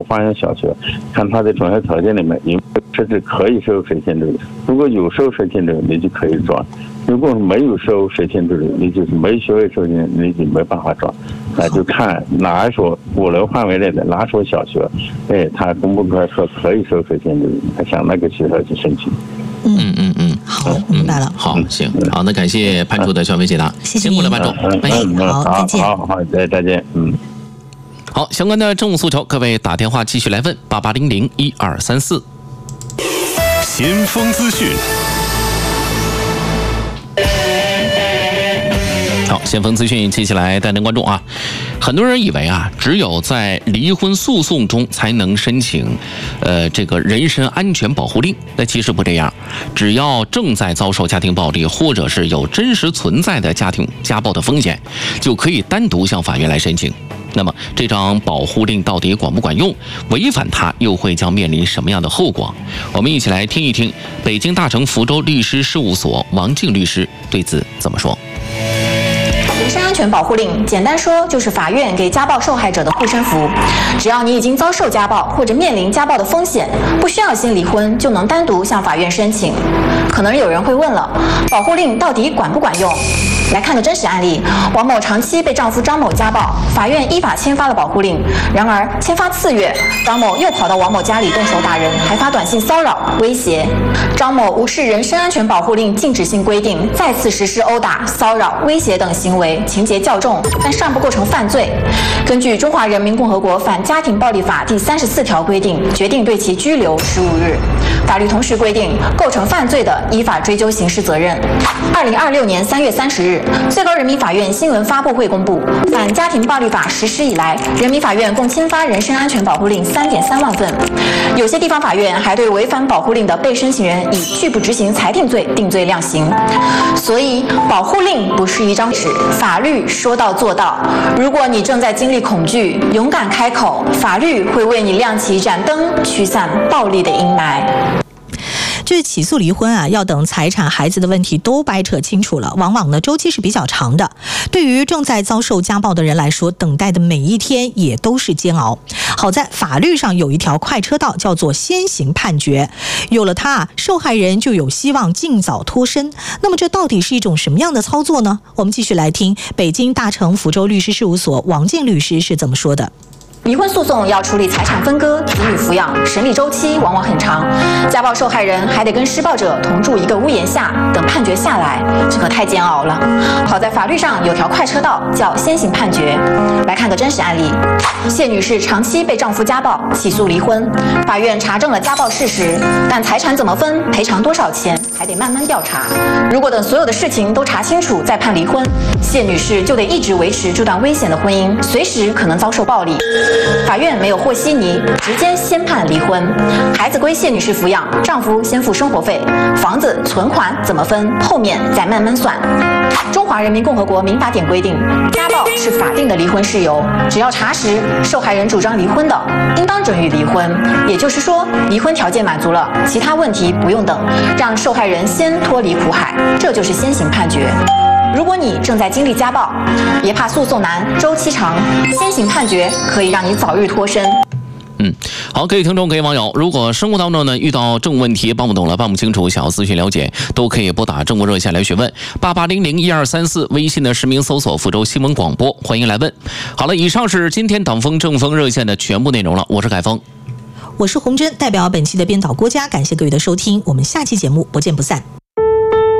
花园小学，看他的专业条件里面有设置可以收实现制，如果有收实现制，你就可以转；如果没有收实现制，你就是没学位收现，你就没办法转。那就看哪一所5楼范围内的哪所小学，他公布出来说可以收实现制，他向那个学校去申请。 好，明白了。 好，行，好，那感谢潘主的权威解答， 谢谢你， 辛苦了，潘主。 好，再见。 好，再见。 好，相关的政务诉求，各位打电话继续来问88001234。 先锋资讯。 好，先锋资讯，接下来带您关注啊。很多人以为啊，只有在离婚诉讼中才能申请，这个人身安全保护令。那其实不这样，只要正在遭受家庭暴力，或者是有真实存在的家庭家暴的风险，就可以单独向法院来申请。那么这张保护令到底管不管用？违反它又会将面临什么样的后果？我们一起来听一听北京大成福州律师事务所王静律师对此怎么说。 人身安全保护令，简单说就是法院给家暴受害者的护身符。只要你已经遭受家暴或者面临家暴的风险，不需要先离婚，就能单独向法院申请。可能有人会问了，保护令到底管不管用？来看个真实案例，王某长期被丈夫张某家暴，法院依法签发了保护令。然而签发次月，张某又跑到王某家里动手打人，还发短信骚扰、威胁。张某无视人身安全保护令禁止性规定，再次实施殴打、骚扰、威胁等行为，情节较重，但尚不构成犯罪。根据《中华人民共和国反家庭暴力法》第34条规定，决定对其拘留15日。法律同时规定，构成犯罪的，依法追究刑事责任。2026年3月30日，最高人民法院新闻发布会公布，《反家庭暴力法》实施以来，人民法院共签发人身安全保护令3.3万份。有些地方法院还对违反保护令的被申请人以拒不执行裁定罪定罪量刑。所以，保护令不是一张纸，法律说到做到。如果你正在经历恐惧，勇敢开口，法律会为你亮起一盏灯，驱散暴力的阴霾。 就是起诉离婚啊，要等财产、孩子的问题都掰扯清楚了，往往呢周期是比较长的。对于正在遭受家暴的人来说，等待的每一天也都是煎熬。好在法律上有一条快车道，叫做先行判决。有了它，受害人就有希望尽早脱身。那么这到底是一种什么样的操作呢？我们继续来听北京大成福州律师事务所王静律师是怎么说的。 离婚诉讼要处理财产分割、子女抚养，审理周期往往很长。家暴受害人还得跟施暴者同住一个屋檐下，等判决下来，这可太煎熬了。好在法律上有条快车道，叫先行判决。来看个真实案例：谢女士长期被丈夫家暴，起诉离婚。法院查证了家暴事实，但财产怎么分、赔偿多少钱，还得慢慢调查。如果等所有的事情都查清楚再判离婚，谢女士就得一直维持这段危险的婚姻，随时可能遭受暴力。法院没有和稀泥，直接先判离婚。孩子归谢女士抚养，丈夫先付生活费，房子、存款怎么分，后面再慢慢算。中华人民共和国民法典规定，家暴是法定的离婚事由，只要查实受害人主张离婚的，应当准予离婚。也就是说，离婚条件满足了，其他问题不用等，让受害人先脱离苦海，这就是先行判决。如果你正在经历家暴，别怕诉讼难、周期长，先行判决可以让你早日脱身。 好，各位听众、各位网友，如果生活当中呢遇到政务问题办不懂了、办不清楚，想要咨询了解，都可以拨打政务热线来询问88001234，微信的实名搜索福州新闻广播，欢迎来问。好了，以上是今天党风政风热线的全部内容了，我是凯峰， 我是洪真，代表本期的编导郭佳，感谢各位的收听，我们下期节目不见不散。